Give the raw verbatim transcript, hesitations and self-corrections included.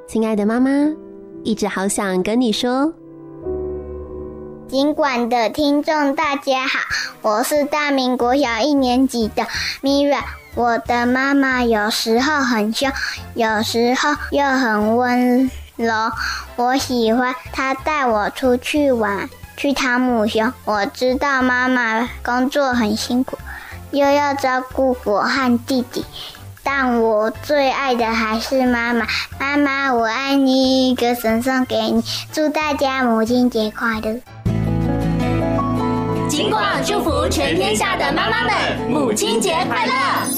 亲爱的妈妈，一直好想跟你说。 尽管的听众大家好，我是大明国小一年级的 Mira。 我的妈妈有时候很凶，有时候又很温柔，我喜欢她带我出去玩，去汤姆熊。我知道妈妈工作很辛苦，又要照顾我和弟弟，但我最爱的还是妈妈。妈妈我爱你，歌声送给你，祝大家母亲节快乐。 金广祝福全天下的妈妈们，母亲节快乐！